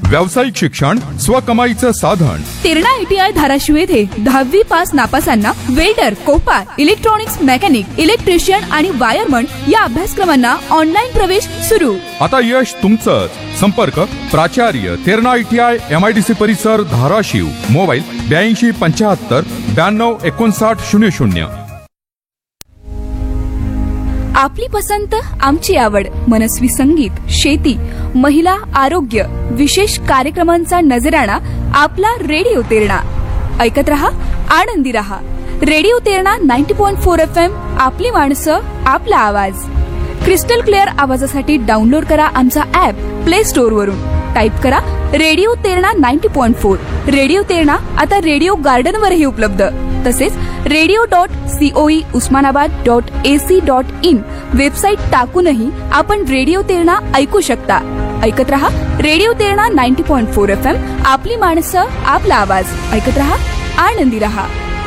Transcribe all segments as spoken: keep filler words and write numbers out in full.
व्यावसायिक शिक्षण स्वकमाईचं साधन। तेरणा आयटीआय धाराशिव येथे दहावी pass नापासांना welder, Copa, electronics mechanic, electrician आणि वायरमन या अभ्यासक्रमांना ऑनलाईन प्रवेश सुरू। आता यश तुमचंच। संपर्क प्राचार्य तेरणा आयटीआय एमआयडीसी परिसर धाराशिव। मोबाईल ब्याऐंशी पंच्याहत्तर ब्याण्णव एकोणसाठ शून्य शून्य। आपली पसंत आमची आवड, मनस्वी संगीत, शेती, महिला, आरोग्य, विशेष कार्यक्रमांचा नजराणा आपला रेडिओ तेरणा। ऐकत रहा, आनंदी रहा। रेडिओ तेरणा नव्वद पॉइंट चार एफ एम, आपली माणसं, आपला आवाज। क्रिस्टल क्लिअर आवाजासाठी डाउनलोड करा आमचा ऍप प्ले स्टोर वरून। टाइप करा रेडिओ तेरणा नव्वद पॉइंट चार। रेडिओ तेरणा आता रेडिओ गार्डन वरही उपलब्ध। तसेच radio dot COE Osmanabad dot AC dot in website टाकूनही आपण रेडिओ तेरणा ऐकू शकता। ऐकत रहा रेडिओ तेरणा नव्वद पॉइंट चार एफ एम, आपली माणसं, आपला आवाज। ऐकत रहा, आनंदी रहा।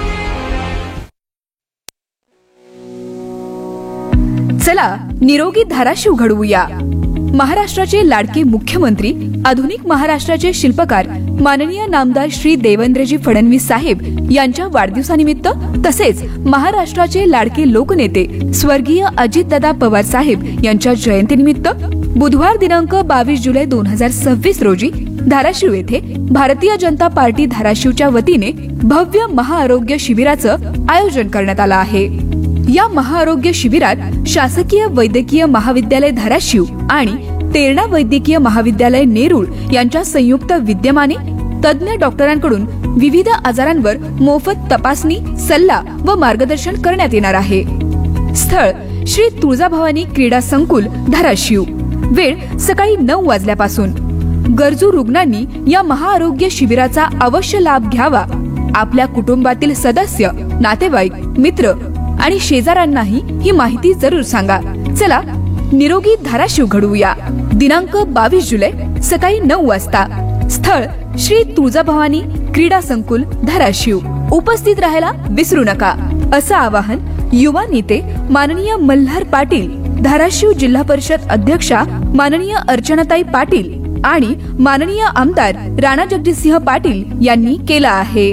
चला निरोगी धाराशिव घडवूया। महाराष्ट्राचे लाडके मुख्यमंत्री, आधुनिक महाराष्ट्राचे शिल्पकार माननीय नामदार श्री देवेंद्रजी फडणवीस साहेब यांच्या वाढदिवसानिमित्त, तसेच महाराष्ट्राचे लाडके लोकनेते स्वर्गीय अजितदादा पवार साहेब यांच्या जयंतीनिमित्त बुधवार दिनांक बावीस जुलै दोन हजार सव्वीस रोजी धाराशिव येथे भारतीय जनता पार्टी धाराशिवच्या वतीने भव्य महाआरोग्य शिबिराचं आयोजन करण्यात आलं आहे। या महाआरोग्य शिबिरात शासकीय वैद्यकीय महाविद्यालय धाराशिव आणि तेरणा वैद्यकीय महाविद्यालय नेरूळ यांच्या संयुक्त विद्यमाने तज्ञ डॉक्टरांकडून विविध आजारांवर मोफत तपासणी, सल्ला व मार्गदर्शन करण्यात येणार आहे। स्थळ श्री तुळजाभवानी क्रीडा संकुल धाराशिव। वेळ सकाळी नऊ वाजल्यापासून। गरजू रुग्णांनी या महाआरोग्य शिबिराचा अवश्य लाभ घ्यावा। आपल्या कुटुंबातील सदस्य, नातेवाईक, मित्र आणि शेजाऱ्यांनाही ही माहिती जरूर सांगा। चला निरोगी धाराशिव घडवूया। दिनांक बावीस जुलै सकाळी नऊ वाजता। स्थळ श्री तुळजाभवानी क्रीडा संकुल धाराशिव। उपस्थित राहायला विसरू नका, असं आवाहन युवा नेते माननीय मल्हार पाटील, धाराशिव जिल्हा परिषद अध्यक्षा माननीय अर्चनाताई पाटील आणि माननीय आमदार राणा जगजितसिंह पाटील यांनी केलं आहे।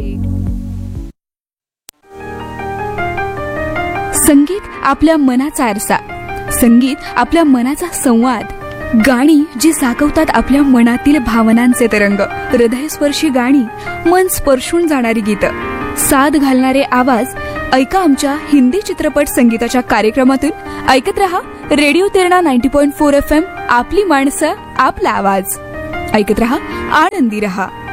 संगीत आपल्या मनाचा आरसा, संगीत आपल्या मनाचा संवाद, गाणी जी जागवतात आपल्या मनातील भावनांचे तरंग, हृदयस्पर्शी गाणी, मन स्पर्शून जाणारी गीतं, साद घालणारे आवाज। ऐका आमच्या हिंदी चित्रपट संगीताच्या कार्यक्रमातून। ऐकत रहा रेडिओ तेरणा नव्वद पॉइंट चार एफ एम, आपली माणसं, आपला आवाज। ऐकत रहा, आनंदी रहा।